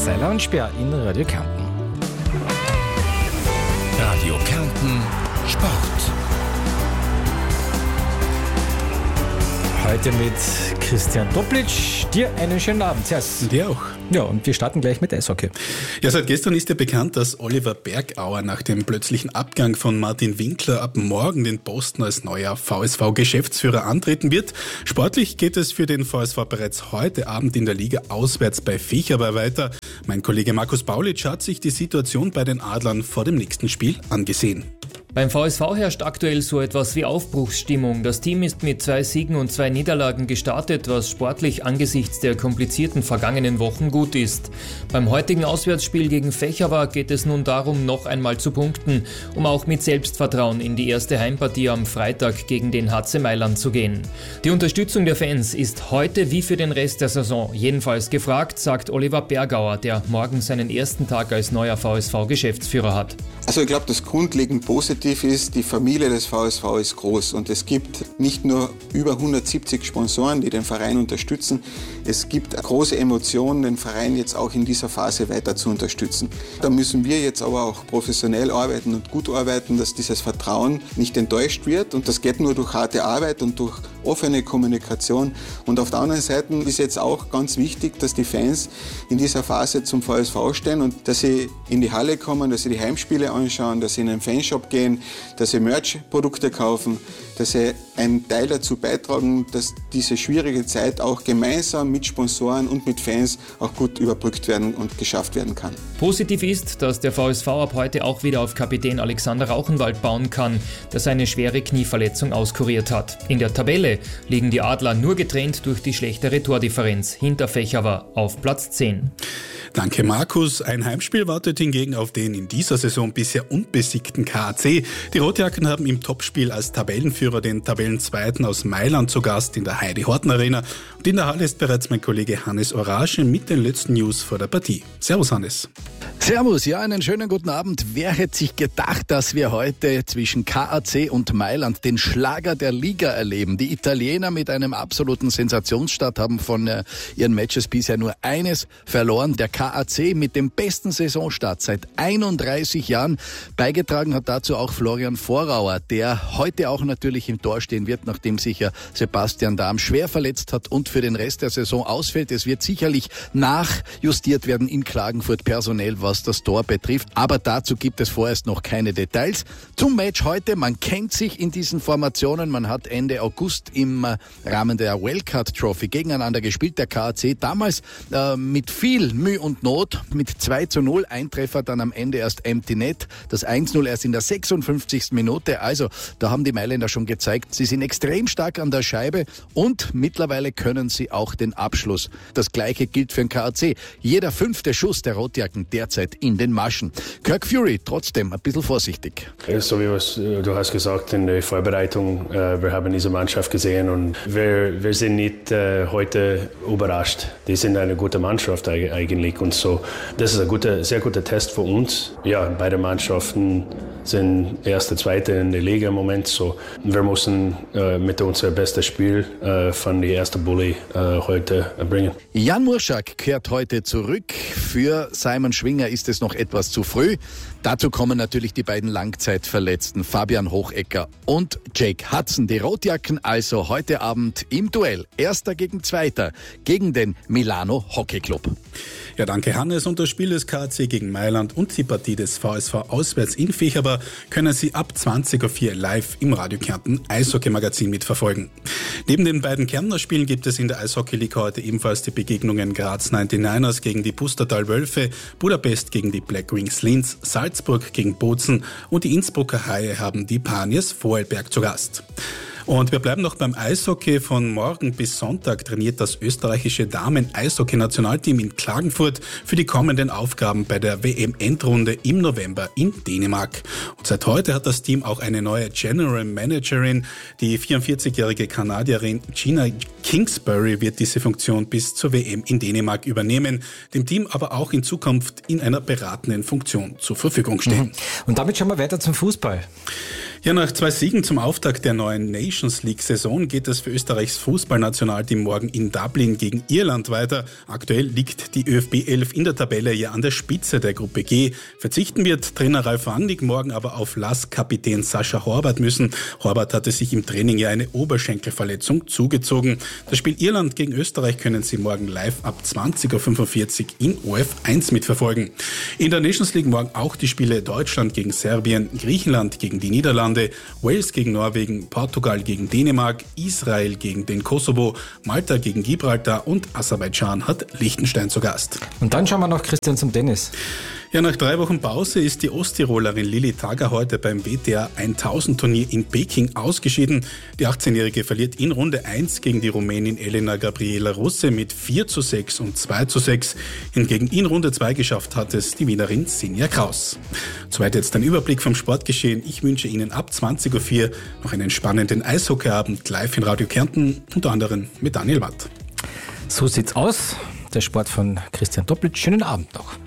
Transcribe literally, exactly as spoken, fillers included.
Seiler und Speer in Radio Kärnten. Radio Kärnten Sport. Heute mit Christian Toplitsch. Dir einen schönen Abend. Servus. Dir auch. Ja, und wir starten gleich mit Eishockey. Ja, seit gestern ist ja bekannt, dass Oliver Bergauer nach dem plötzlichen Abgang von Martin Winkler ab morgen den Posten als neuer V S V-Geschäftsführer antreten wird. Sportlich geht es für den V S V bereits heute Abend in der Liga auswärts bei Viecharbei weiter. Mein Kollege Markus Paulitsch hat sich die Situation bei den Adlern vor dem nächsten Spiel angesehen. Beim V S V herrscht aktuell so etwas wie Aufbruchsstimmung. Das Team ist mit zwei Siegen und zwei Niederlagen gestartet, was sportlich angesichts der komplizierten vergangenen Wochen gut ist. Beim heutigen Auswärtsspiel gegen Viecharbei geht es nun darum, noch einmal zu punkten, um auch mit Selbstvertrauen in die erste Heimpartie am Freitag gegen den H C Mailand zu gehen. Die Unterstützung der Fans ist heute wie für den Rest der Saison jedenfalls gefragt, sagt Oliver Bergauer, der morgen seinen ersten Tag als neuer V S V-Geschäftsführer hat. Also ich glaube, das grundlegend positiv ist, die Familie des V S V ist groß und es gibt nicht nur über hundertsiebzig Sponsoren, die den Verein unterstützen, es gibt große Emotionen, den Verein jetzt auch in dieser Phase weiter zu unterstützen. Da müssen wir jetzt aber auch professionell arbeiten und gut arbeiten, dass dieses Vertrauen nicht enttäuscht wird und das geht nur durch harte Arbeit und durch offene Kommunikation. Und auf der anderen Seite ist jetzt auch ganz wichtig, dass die Fans in dieser Phase zum V S V stehen und dass sie in die Halle kommen, dass sie die Heimspiele anschauen, dass sie in den Fanshop gehen, dass sie Merch-Produkte kaufen, dass sie einen Teil dazu beitragen, dass diese schwierige Zeit auch gemeinsam mit Sponsoren und mit Fans auch gut überbrückt werden und geschafft werden kann. Positiv ist, dass der V S V ab heute auch wieder auf Kapitän Alexander Rauchenwald bauen kann, der seine schwere Knieverletzung auskuriert hat. In der Tabelle liegen die Adler nur getrennt durch die schlechtere Tordifferenz hinter Viecharbei auf Platz zehn. Danke Markus. Ein Heimspiel wartet hingegen auf den in dieser Saison bisher unbesiegten K A C. Die Rotjacken haben im Topspiel als Tabellenführer den Tabellenzweiten aus Mailand zu Gast in der Heidi-Horten-Arena. Und in der Halle ist bereits mein Kollege Hannes Orage mit den letzten News vor der Partie. Servus Hannes. Servus, ja, einen schönen guten Abend. Wer hätte sich gedacht, dass wir heute zwischen K A C und Mailand den Schlager der Liga erleben? Die Italiener mit einem absoluten Sensationsstart haben von äh, ihren Matches bisher nur eines verloren. Der K A C mit dem besten Saisonstart seit einunddreißig Jahren. Beigetragen hat dazu auch Florian Vorauer, der heute auch natürlich im Tor stehen wird, nachdem sich ja Sebastian Dahm schwer verletzt hat und für den Rest der Saison ausfällt. Es wird sicherlich nachjustiert werden in Klagenfurt personell, was das Tor betrifft. Aber dazu gibt es vorerst noch keine Details. Zum Match heute, man kennt sich in diesen Formationen. Man hat Ende August im Rahmen der Wildcard Trophy gegeneinander gespielt. Der K A C damals äh, mit viel Mühe und Not mit zwei zu null. Eintreffer dann am Ende erst Empty Net. Das eins null erst in der sechsundfünfzigsten Minute. Also da haben die Mailänder schon gezeigt, sie sind extrem stark an der Scheibe und mittlerweile können sie auch den Abschluss. Das Gleiche gilt für den K A C. Jeder fünfte Schuss der Rotjacken derzeit in den Maschen. Kirk Fury trotzdem ein bisschen vorsichtig. Ja, so wie was du hast gesagt in der Vorbereitung, äh, wir haben diese Mannschaft gesehen und wir, wir sind nicht äh, heute überrascht. Die sind eine gute Mannschaft eigentlich und so. Das ist ein guter, sehr guter Test für uns. Ja, beide Mannschaften sind erste, zweite in der Liga im Moment. So, wir müssen äh, mit unserem besten Spiel äh, von der ersten Bulli äh, heute bringen. Jan Murschak kehrt heute zurück. Für Simon Schwinger ist es noch etwas zu früh. Dazu kommen natürlich die beiden Langzeitverletzten Fabian Hochecker und Jake Hudson. Die Rotjacken also heute Abend im Duell. Erster gegen Zweiter gegen den Milano Hockey Club. Ja, danke Hannes. Und das Spiel des K A C gegen Mailand und die Partie des V S V auswärts in Viecharbei können Sie ab zwanzig Uhr vier live im Radio Kärnten Eishockey-Magazin mitverfolgen. Neben den beiden Kärntner Spielen gibt es in der Eishockey-Liga heute ebenfalls die Begegnungen Graz neunundneunzigers gegen die Pustertal Wölfe, Budapest gegen die Black Wings Linz, Salzburg gegen Bozen und die Innsbrucker Haie haben die Paniers Vorarlberg zu Gast. Und wir bleiben noch beim Eishockey. Von morgen bis Sonntag trainiert das österreichische Damen-Eishockey-Nationalteam in Klagenfurt für die kommenden Aufgaben bei der W M-Endrunde im November in Dänemark. Und seit heute hat das Team auch eine neue General Managerin. Die vierundvierzigjährige Kanadierin Gina Kingsbury wird diese Funktion bis zur W M in Dänemark übernehmen, dem Team aber auch in Zukunft in einer beratenden Funktion zur Verfügung stehen. Und damit schauen wir weiter zum Fußball. Ja, nach zwei Siegen zum Auftakt der neuen Nations League-Saison geht es für Österreichs Fußballnationalteam morgen in Dublin gegen Irland weiter. Aktuell liegt die ÖFB elf in der Tabelle ja an der Spitze der Gruppe G. Verzichten wird Trainer Ralf Rangnick morgen aber auf L A S-Kapitän Sascha Horvath müssen. Horvath hatte sich im Training ja eine Oberschenkelverletzung zugezogen. Das Spiel Irland gegen Österreich können Sie morgen live ab zwanzig Uhr fünfundvierzig in O F eins mitverfolgen. In der Nations League morgen auch die Spiele Deutschland gegen Serbien, Griechenland gegen die Niederlande, Wales gegen Norwegen, Portugal gegen Dänemark, Israel gegen den Kosovo, Malta gegen Gibraltar und Aserbaidschan hat Liechtenstein zu Gast. Und dann schauen wir noch, Christian, zum Tennis. Ja, nach drei Wochen Pause ist die Osttirolerin Lilli Tager heute beim W T A tausend Turnier in Peking ausgeschieden. Die achtzehnjährige verliert in Runde eins gegen die Rumänin Elena Gabriela Russe mit vier zu sechs und zwei zu sechs. Hingegen in Runde zwei geschafft hat es die Wienerin Sinja Kraus. Soweit jetzt ein Überblick vom Sportgeschehen. Ich wünsche Ihnen ab zwanzig Uhr vier noch einen spannenden Eishockeyabend live in Radio Kärnten, unter anderem mit Daniel Watt. So sieht's aus. Der Sport von Christian Toplic. Schönen Abend noch.